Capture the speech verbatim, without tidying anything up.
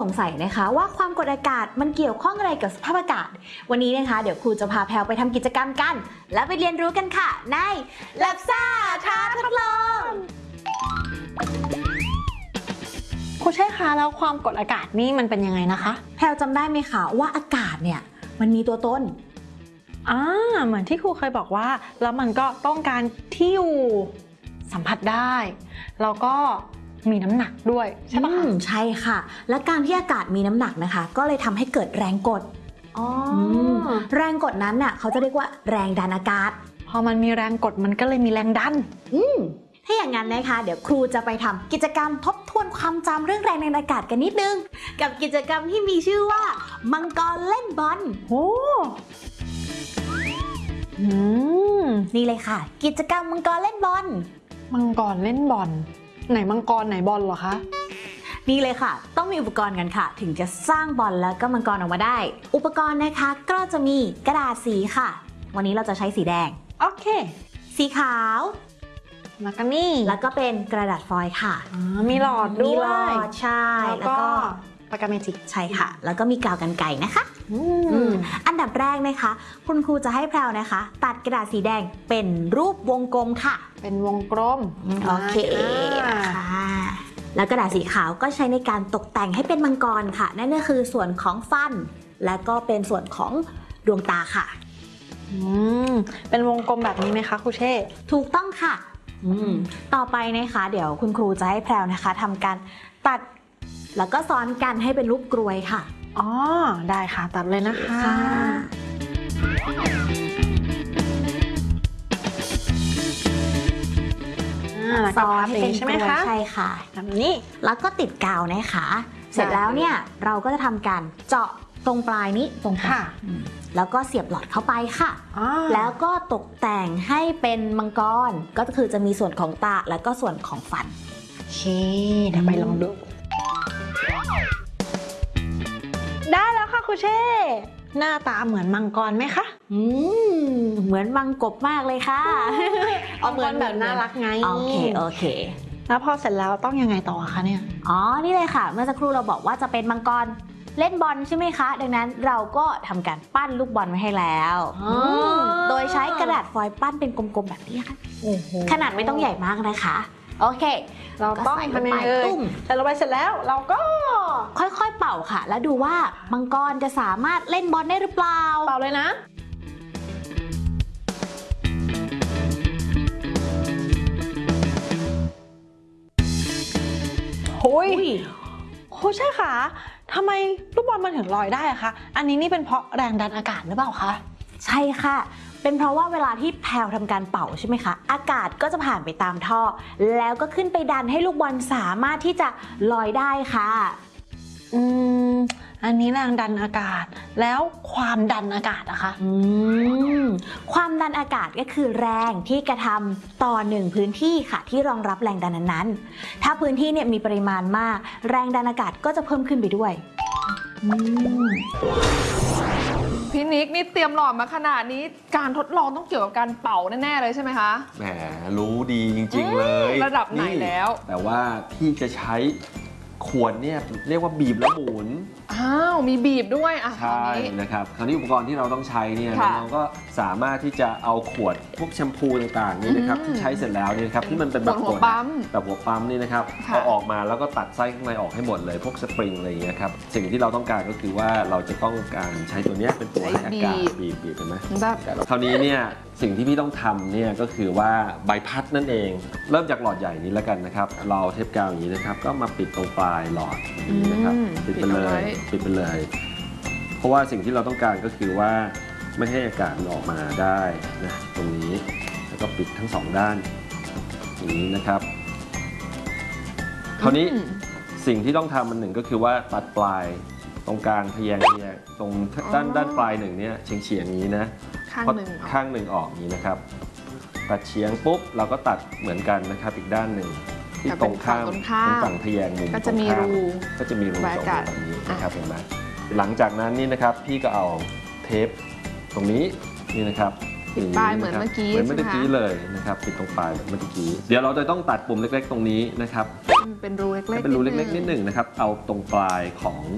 งสัยนะคะว่าความกดอากาศมันเกี่ยวข้องอะไรกับสภาพอากาศวันนี้นะคะเดี๋ยวครูจะพาแพลวไปทำกิจกรรมกันและไปเรียนรู้กันค่ะใน Lab ซ่าท้าทดลองครูเช่คะแล้วความกดอากาศนี่มันเป็นยังไงนะคะแพลวจำได้ไหมคะว่าอากาศเนี่ยมันมีตัวตนอ่าเหมือนที่ครูเคยบอกว่าแล้วมันก็ต้องการที่อยู่สัมผัสได้แล้วก็มีน้ำหนักด้วยใช่ปะคะใช่ค่ะและการที่อากาศมีน้ำหนักนะคะก็เลยทำให้เกิดแรงกดอ๋อแรงกดนั้นน่ะเขาจะเรียกว่าแรงดันอากาศพอมันมีแรงกดมันก็เลยมีแรงดันอืมถ้าอย่างนั้นนะคะเดี๋ยวครูจะไปทำกิจกรรมทบทวนความจำเรื่องแรงดันอากาศกันนิดนึงกับกิจกรรมที่มีชื่อว่ามังกรเล่นบอลโอ้นี่เลยค่ะกิจกรรมมังกรเล่นบอลมังกรเล่นบอลไหนมังกรไหนบอลเหรอคะนี่เลยค่ะต้องมีอุปกรณ์กันค่ะถึงจะสร้างบอลแล้วก็มังกรออกมาได้อุปกรณ์นะคะก็จะมีกระดาษสีค่ะวันนี้เราจะใช้สีแดงโอเคสีขาวแล้วก็นี่แล้วก็เป็นกระดาษฟอยล์ค่ะมีหลอดด้วยมีหลอดใช่แล้วก็ปากกาเมจิกใช่ค่ะแล้วก็มีกาวกรรไกรนะคะอันดับแรกนะคะคุณครูจะให้แพรวนะคะตัดกระดาษสีแดงเป็นรูปวงกลมค่ะเป็นวงกลมโอเคค่ะแล้วกระดาษสีขาวก็ใช้ในการตกแต่งให้เป็นมังกรค่ะนั่นก็คือส่วนของฟันและก็เป็นส่วนของดวงตาค่ะอืมเป็นวงกลมแบบนี้ไหมคะครูเช่ถูกต้องค่ะอืมต่อไปนะคะเดี๋ยวคุณครูจะให้แพรวนะคะทำการตัดแล้วก็ซ้อนกันให้เป็นรูปกรวยค่ะอ๋อได้ค่ะตัดเลยนะคะซ้อนให้เป็นใช่ไหมคะใช่ค่ะแบบนี้แล้วก็ติดกาวนะคะเสร็จแล้วเนี่ยเราก็จะทำการเจาะตรงปลายนี้ตรงค่ะแล้วก็เสียบหลอดเข้าไปค่ะแล้วก็ตกแต่งให้เป็นมังกรก็คือจะมีส่วนของตาแล้วก็ส่วนของฟันโอเคเดี๋ยวไปลองดูได้แล้วค่ะครูเช่หน้าตาเหมือนมังกรไหมคะอืมเหมือนมังกบมากเลยค่ะเอาเหมือนแบบน่ารักไงโอเคโอเคแล้วพอเสร็จแล้วต้องยังไงต่อคะเนี่ยอ๋อนี่เลยค่ะเมื่อสักครู่เราบอกว่าจะเป็นมังกรเล่นบอลใช่ไหมคะดังนั้นเราก็ทำการปั้นลูกบอลไว้ให้แล้วโดยใช้กระดาษฟอยล์ปั้นเป็นกลมๆแบบนี้ค่ะขนาดไม่ต้องใหญ่มากนะคะโอเคเราต้องทำยังไงตุ้มแต่เราไปเสร็จแล้วเราก็ค่อยๆเป่าค่ะแล้วดูว่ามังกรจะสามารถเล่นบอลได้หรือเปล่าเป่าเลยนะโอ้ยโอ้ใช่ค่ะทำไมลูกบอลมันถึงลอยได้อะคะอันนี้นี่เป็นเพราะแรงดันอากาศหรือเปล่าคะใช่ค่ะเป็นเพราะว่าเวลาที่แพลวทำการเป่าใช่ไหมคะอากาศก็จะผ่านไปตามท่อแล้วก็ขึ้นไปดันให้ลูกบอลสามารถที่จะลอยได้ค่ะอืมอันนี้แรงดันอากาศแล้วความดันอากาศอะคะอืมความดันอากาศก็คือแรงที่กระทำต่อหนึ่งพื้นที่ค่ะที่รองรับแรงดันนั้นๆถ้าพื้นที่เนี่ยมีปริมาณมากแรงดันอากาศก็จะเพิ่มขึ้นไปด้วยพี่นิกนี่เตรียมหลอดมาขนาดนี้การทดลองต้องเกี่ยวกับการเป่าแน่ๆเลยใช่ไหมคะแหมรู้ดีจริงๆเลยระดับไหนแล้วแต่ว่าพี่จะใช้ขวดเนี่ยเรียกว่าบีบแล้วหมุนอ้าวมีบีบด้วยอ่ะใช่นะครับคราวนี้อุปกรณ์ที่เราต้องใช้เนี่ยเราก็สามารถที่จะเอาขวดพวกแชมพูต่างๆนี่นะครับที่ใช้เสร็จแล้วนี่นะครับที่มันเป็นแบบหัวปั๊มแบบหัวปั๊มนี่นะครับเอาออกมาแล้วก็ตัดไส้ข้างในออกให้หมดเลยพวกสปริงอะไรอย่างเงี้ยครับสิ่งที่เราต้องการก็คือว่าเราจะต้องการใช้ตัวนี้เป็นตัวให้อากาศบีบบีบเห็นไหมคราวนี้เนี่ยสิ่งที่พี่ต้องทำเนี่ยก็คือว่าใบพัดนั่นเองเริ่มจากหลอดใหญ่นี้แล้วกันนะครับเราเทปกาวอย่างนี้นะครับก็มาปิดตรงปลายหลอดนี้นะครับปิดไปเลยปิดไปเลยเพราะว่าสิ่งที่เราต้องการก็คือว่าไม่ให้อากาศออกมาได้นะตรงนี้แล้วก็ปิดทั้งสองด้านอย่างนี้นะครับคราวนี้สิ่งที่ต้องทำมันหนึ่งก็คือว่าตัดปลายตรงกลางทะแยงทะแยงตรงด้านด้านปลายหนึ่งเนี่ยเฉียงเฉียงนี้นะข้างหนึ่งข้างหนึ่งออกนี้นะครับตัดเฉียงปุ๊บเราก็ตัดเหมือนกันนะครับอีกด้านหนึ่งที่ตรงข้ามตรงฝั่งทะแยงมุมก็จะมีรูก็จะมีรูสองรูแบบนี้นะครับเห็นไหมหลังจากนั้นนี่นะครับพี่ก็เอาเทปตรงนี้นี่นะครับปิดปลายเหมือนเมื่อกี้เหมือนเมื่อกี้เลยนะครับปิดตรงปลายแบบเมื่อกี้เดี๋ยวเราจะต้องตัดปุ่มเล็กๆตรงนี้นะครับเป็นรูเล็กๆเป็นรูเล็กๆนิดหนึ่งนะครับเอาตรงปลายของ